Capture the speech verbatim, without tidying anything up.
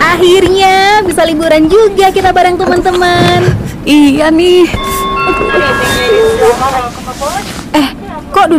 Akhirnya bisa liburan juga kita bareng teman-teman. Iya nih. Eh, kok